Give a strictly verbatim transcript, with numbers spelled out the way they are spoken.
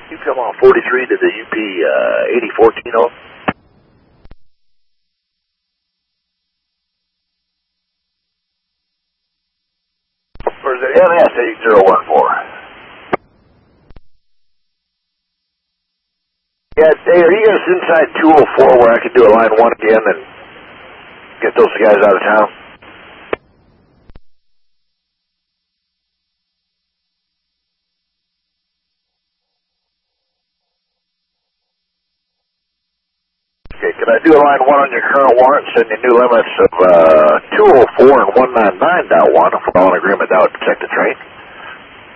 You come on forty-three to the U P uh, eighty fourteen oh. Where's the N S eight zero one four? Yeah, Dave, are you guys inside two oh four where I could do a line one again and get those guys out of town? Okay, can I do a line one on your current warrant, send you new limits of uh, two oh four and one ninety-nine point one if we're all in agreement that would protect the train?